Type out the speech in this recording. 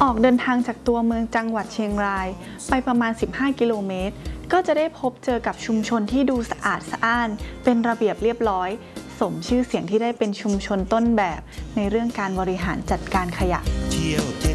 ออกเดินทางจากตัวเมืองจังหวัดเชียงรายไปประมาณ 15 กิโลเมตรก็จะได้พบเจอกับชุมชนที่ดูสะอาดสะอ้านเป็นระเบียบเรียบร้อยสมชื่อเสียงที่ได้เป็นชุมชนต้นแบบในเรื่องการบริหารจัดการขยะ